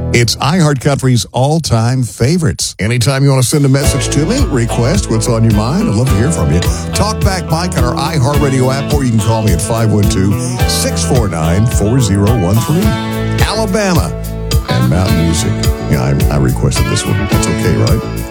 It's iHeartCountry's all-time favorites. Anytime you want to send a message to me, request what's on your mind, I'd love to hear from you. Talk back Mike on our iHeartRadio app, or you can call me at 512-649-4013. Alabama and Mountain Music. Yeah, I requested this one. That's okay, right?